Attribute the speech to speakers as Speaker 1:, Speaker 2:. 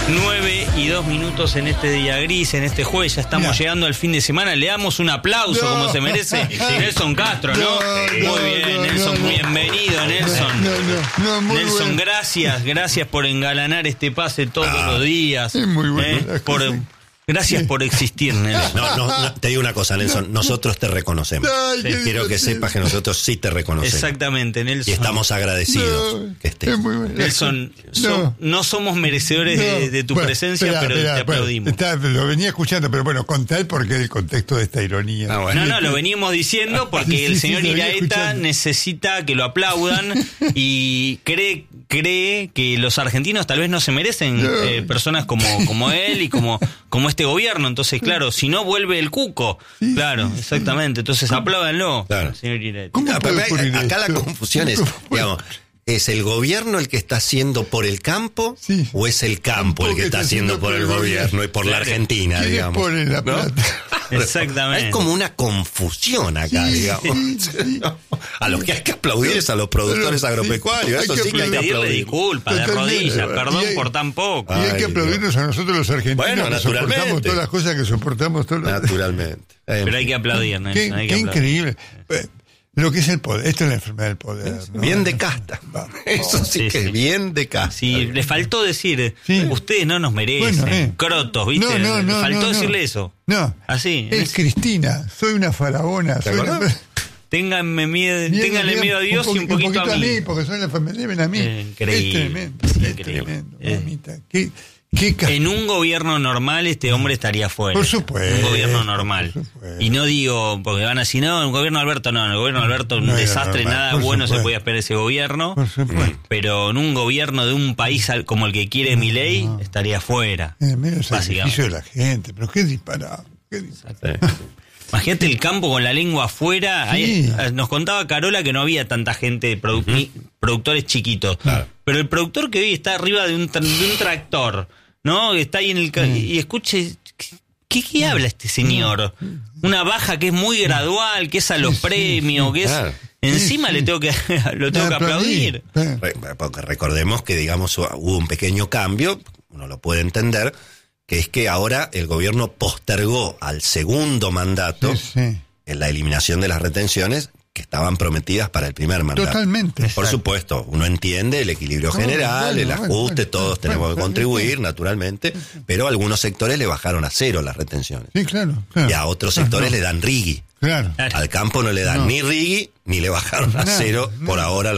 Speaker 1: 9:02 en este día gris, en este jueves. Ya estamos llegando al fin de semana. Le damos un aplauso como se merece Nelson Castro, ¿no? Muy bien, Nelson. Bienvenido, Nelson. Nelson, gracias por engalanar este pase todos los días.
Speaker 2: Es muy bueno.
Speaker 1: Gracias por existir, Nelson.
Speaker 3: No, te digo una cosa, Nelson. Nosotros te reconocemos. Quiero que sepas que nosotros sí te reconocemos.
Speaker 1: Exactamente, Nelson.
Speaker 3: Y estamos agradecidos que estés.
Speaker 2: Es muy bueno.
Speaker 1: Nelson, no somos merecedores de tu presencia, pero te aplaudimos.
Speaker 2: Lo venía escuchando, pero bueno, contá el porqué del contexto de esta ironía.
Speaker 1: No, lo venimos diciendo porque el señor Iraeta necesita que lo aplaudan y cree que los argentinos tal vez no se merecen personas como él y como este gobierno. Entonces, claro, si no vuelve el cuco. Claro, exactamente. Entonces, apláudanlo, señor Iraeta.
Speaker 3: Acá la confusión es, digamos, ¿es el gobierno el que está haciendo por el campo o es el campo el que está haciendo por el gobierno y por la Argentina, digamos?
Speaker 2: Pone la plata?
Speaker 1: Exactamente.
Speaker 3: Hay como una confusión acá, digamos. A los que hay que aplaudir es a los productores agropecuarios. Eso sí que hay que aplaudir.
Speaker 1: Disculpas, de rodillas, perdón por tan poco.
Speaker 2: Y hay que aplaudirnos a nosotros los argentinos, que soportamos todas las cosas que soportamos todos los...
Speaker 3: Naturalmente.
Speaker 1: Pero hay que aplaudir, Nelson.
Speaker 2: Qué increíble. Lo que es el poder. Esto es la enfermedad del poder, ¿no?
Speaker 3: Bien de casta. Eso sí que es bien de casta.
Speaker 1: Sí, le faltó decir, ustedes no nos merecen. Crotos, ¿viste? Le faltó decirle eso.
Speaker 2: No.
Speaker 1: Así.
Speaker 2: Es Cristina. Soy una faraona.
Speaker 1: Ténganle miedo a Dios y un poquito a mí.
Speaker 2: Porque me deben a mí.
Speaker 1: Increíble.
Speaker 2: Es tremendo. Mamita.
Speaker 1: En un gobierno normal este hombre estaría fuera.
Speaker 2: Por supuesto.
Speaker 1: Un gobierno normal. Y no digo, porque van a decir, no, el gobierno de Alberto no. El gobierno de Alberto un desastre, nada bueno se podía esperar ese gobierno.
Speaker 2: Por supuesto.
Speaker 1: Pero en un gobierno de un país como el que quiere Milei, estaría fuera.
Speaker 2: El sacrificio de la gente, pero qué disparado.
Speaker 1: Imagínate el campo con la lengua afuera. Nos contaba Carola que no había tanta gente, productores chiquitos. Claro. Pero el productor que hoy está arriba de un tractor, ¿no? Que está ahí en el... Y escuche, ¿qué habla este señor? Una baja que es muy gradual, que es a los premios, que es... Encima lo tengo que aplaudir.
Speaker 3: Porque recordemos que, digamos, hubo un pequeño cambio, uno lo puede entender, que es que ahora el gobierno postergó al segundo mandato en la eliminación de las retenciones que estaban prometidas para el primer mandato.
Speaker 2: Totalmente.
Speaker 3: Por supuesto, uno entiende el equilibrio general, el ajuste, todos tenemos que contribuir, naturalmente, pero a algunos sectores le bajaron a 0 las retenciones.
Speaker 2: Sí, claro.
Speaker 3: Y a otros sectores le dan rigui.
Speaker 2: Claro.
Speaker 3: Al campo no le dan ni rigui, ni le bajaron a 0 por ahora